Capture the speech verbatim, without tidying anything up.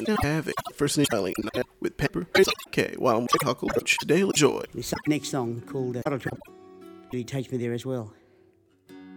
have a first name spelling with pepper. Okay, while I'm Huckleberry Daily Joy. This next song called uh, Puddle Drop. He takes me there as well.